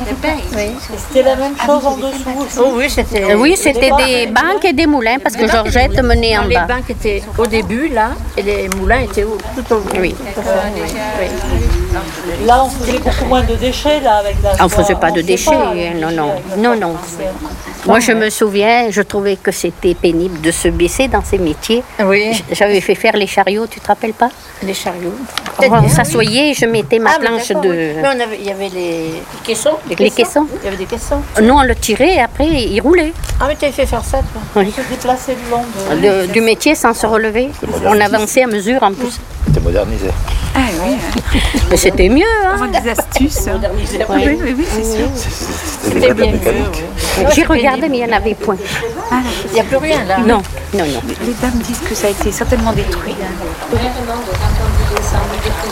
C'était la même chose en dessous aussi. Oh oui, c'était des banques et des moulins, parce que Georgette menait en Les bas. banques étaient au début, là, et les moulins étaient tout au bout. Oui. Là, on faisait beaucoup moins de déchets, là, avec la On ne faisait soie. pas de sait déchets, non. Moi, je me souviens, je trouvais que c'était pénible de se baisser dans ces métiers. Oui, J'avais fait faire les chariots, tu te rappelles pas? les chariots. On s'assoyait et je mettais ma planche de... Mais il y avait les caissons. Les caissons. Il y avait des caissons. Nous, on le tirait et après, il roulait. Ah, mais tu avais fait faire ça, toi. On se déplaçait le long de... Du métier sans se relever. On avançait à mesure en plus. C'était modernisé. Ah oui, Mais c'était mieux, hein? avoir des astuces. Oui, c'est sûr. C'était bien mieux. J'ai regardé, mais il n'y en avait point. Il n'y a plus rien, là. Non. Les dames disent que ça a été certainement détruit.